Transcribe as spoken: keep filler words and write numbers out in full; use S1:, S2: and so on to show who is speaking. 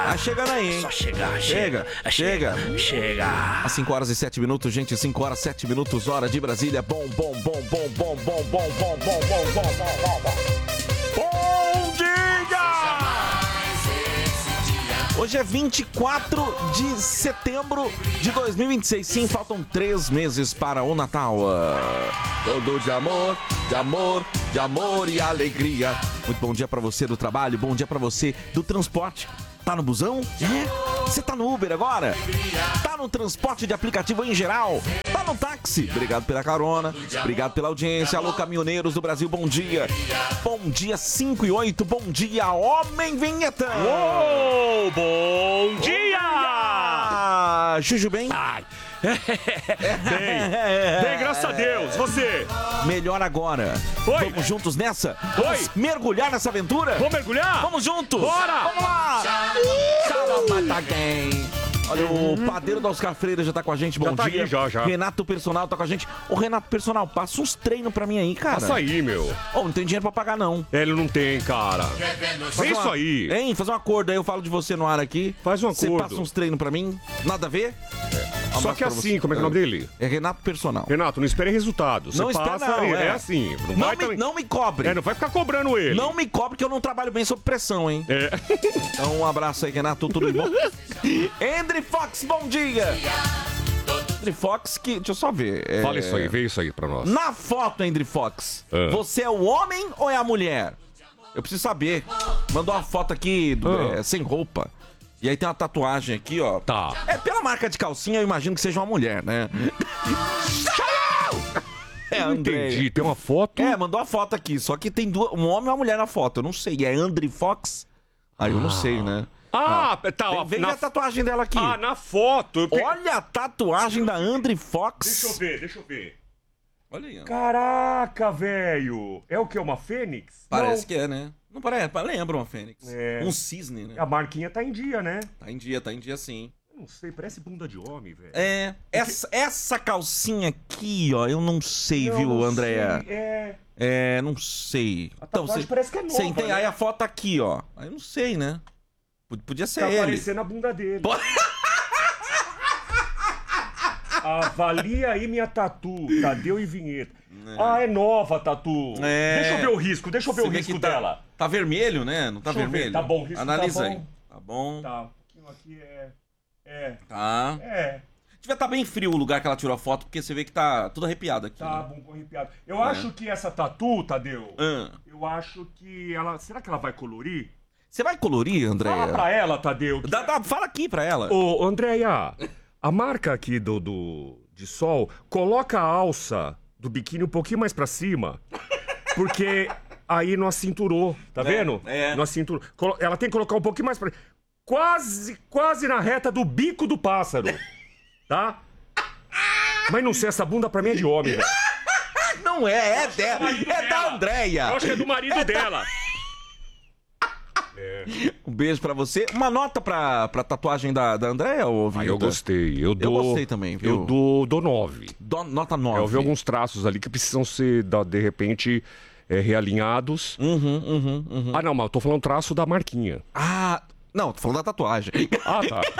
S1: Tá chegando aí, hein?
S2: Só chegar,
S1: chega, chega,
S2: chega. Chega.
S1: Às cinco horas e sete minutos, gente, cinco horas e sete minutos, hora de Brasília. Bom, bom, bom, bom, bom, bom, bom, bom, bom, bom, bom, bom, bom, bom. Bom dia! Hoje é vinte e quatro de setembro de dois mil e vinte e seis. Sim, faltam três meses para o Natal. Todo de amor, de amor, de amor e alegria. Muito bom dia pra você do trabalho, bom dia pra você do transporte. Tá no busão? É? Você tá no Uber agora? Tá no transporte de aplicativo em geral? Tá no táxi? Obrigado pela carona, obrigado pela audiência. Alô, caminhoneiros do Brasil, bom dia. Bom dia, cinco e oito, bom dia, Homem Vinheta.
S2: Uou, bom dia!
S1: Juju bem?
S2: Ai. bem, bem, graças a Deus. Você?
S1: Melhor agora.
S2: Oi.
S1: Vamos juntos nessa?
S2: Oi.
S1: Vamos mergulhar nessa aventura?
S2: Vamos mergulhar?
S1: Vamos juntos.
S2: Bora.
S1: Vamos lá. Olha, o padeiro da Oscar Freire já tá com a gente, bom
S2: já tá
S1: dia.
S2: Aí, já, já.
S1: Renato Personal tá com a gente. Ô, Renato Personal, passa uns treinos pra mim aí, cara.
S2: Passa aí, meu.
S1: Ô, oh, não tem dinheiro pra pagar, não.
S2: Ele não tem, cara. Faz isso aí.
S1: Hein, faz um acordo aí, eu falo de você no ar aqui.
S2: Faz um acordo.
S1: Você passa uns treinos pra mim, nada a ver?
S2: É. Só que assim, como é que é o nome dele?
S1: É Renato Personal.
S2: Renato, não espere resultados. Você
S1: não
S2: passa,
S1: espera, não,
S2: é.
S1: é
S2: assim.
S1: Não,
S2: não,
S1: vai
S2: me,
S1: também... não me cobre.
S2: É, não vai ficar cobrando ele.
S1: Não me cobre que eu não trabalho bem sob pressão, hein?
S2: É.
S1: Então um abraço aí, Renato, tudo de bom? Andrew Fox, bom dia! Andrew Fox, que... Deixa eu só ver. É...
S2: Fala isso aí, vê isso aí pra nós.
S1: Na foto, Andrew Fox,
S2: ah.
S1: você é o homem ou é a mulher? Eu preciso saber. Mandou uma foto aqui do,
S2: ah.
S1: é, sem roupa. E aí tem uma tatuagem aqui, ó.
S2: Tá.
S1: É pela marca de calcinha, eu imagino que seja uma mulher, né?
S2: É, não entendi. Tem uma foto?
S1: É, mandou a foto aqui. Só que tem duas, um homem e uma mulher na foto. Eu não sei. É Andrew Fox? Aí ah, eu não sei, né?
S2: Ah, ah tá.
S1: Vem, vem
S2: na...
S1: a tatuagem dela aqui.
S2: Ah, na foto.
S1: Pe... Olha a tatuagem da Andrew Fox.
S2: Deixa eu ver, deixa eu ver.
S1: Olha aí. Ó.
S2: Caraca, velho. É o que? Uma fênix?
S1: Parece
S2: não.
S1: que é, né? Não parece, lembra uma fênix.
S2: É.
S1: Um cisne, né?
S2: A marquinha tá em dia, né?
S1: Tá em dia, tá em dia sim.
S2: Eu não sei, parece bunda de homem, velho.
S1: É, essa, essa calcinha aqui, ó, eu não sei, eu viu, não Andréia?
S2: Sei, é...
S1: É, não sei.
S2: A então, cê, parece que é nova,
S1: cê entende?
S2: Né?
S1: Aí a foto aqui, ó. Aí eu não sei, né? Podia ser
S2: tá
S1: ele.
S2: Tá aparecendo a bunda dele. Avalia aí minha tatu, Tadeu e Vinheta. É. Ah, é nova a tatu. É. Deixa eu ver o risco, deixa eu ver Você o risco
S1: tá,
S2: dela.
S1: Tá vermelho, né? Não tá
S2: deixa
S1: vermelho?
S2: Tá bom, o risco
S1: Analisa
S2: tá
S1: aí.
S2: bom.
S1: Tá bom.
S2: Tá, um pouquinho aqui é... É.
S1: Tá.
S2: É.
S1: Devia estar tá bem frio o lugar que ela tirou a foto, porque você vê que tá tudo arrepiado aqui.
S2: Tá
S1: né?
S2: bom, arrepiado. Eu é. acho que essa tatu, Tadeu,
S1: ah.
S2: eu acho que ela... Será que ela vai colorir?
S1: Você vai colorir, Andréia?
S2: Fala pra ela, Tadeu. Que...
S1: Dá, dá, fala aqui pra ela.
S2: Ô, Andréia, a marca aqui do, do de sol, coloca a alça do biquíni um pouquinho mais pra cima, porque aí não acinturou, tá é, vendo?
S1: É.
S2: Não acinturou. Ela tem que colocar um pouquinho mais pra... Quase, quase na reta do bico do pássaro, tá? Mas não sei, essa bunda pra mim é de homem, velho.
S1: Não é, é dela, é, é da Andréia.
S2: Eu acho que é do marido é dela. Da...
S1: É. Um beijo pra você. Uma nota pra, pra tatuagem da, da Andréia, ou
S2: ah, eu gostei. Eu, dou,
S1: eu gostei também, viu?
S2: Eu dou, dou nove.
S1: Do, nota nove.
S2: Eu vi alguns traços ali que precisam ser, de repente, é, realinhados.
S1: Uhum, uhum, uhum.
S2: Ah, não, mas eu tô falando traço da marquinha.
S1: Ah, não, tô falando da tatuagem.
S2: Ah, tá.